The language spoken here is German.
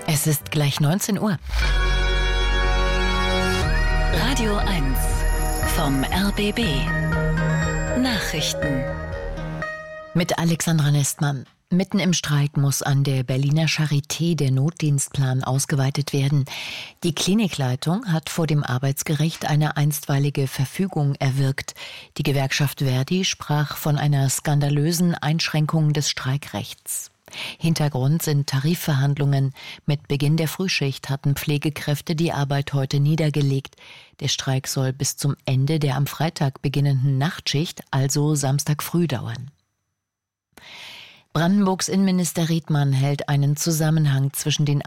Es ist gleich 19 Uhr. Radio 1 vom RBB. Nachrichten. Mit Alexandra Nestmann. Mitten im Streik muss an der Berliner Charité der Notdienstplan ausgeweitet werden. Die Klinikleitung hat vor dem Arbeitsgericht eine einstweilige Verfügung erwirkt. Die Gewerkschaft Verdi sprach von einer skandalösen Einschränkung des Streikrechts. Hintergrund sind Tarifverhandlungen. Mit Beginn der Frühschicht hatten Pflegekräfte die Arbeit heute niedergelegt. Der Streik soll bis zum Ende der am Freitag beginnenden Nachtschicht, also Samstag früh, dauern. Brandenburgs Innenminister Riedmann hält einen Zusammenhang zwischen den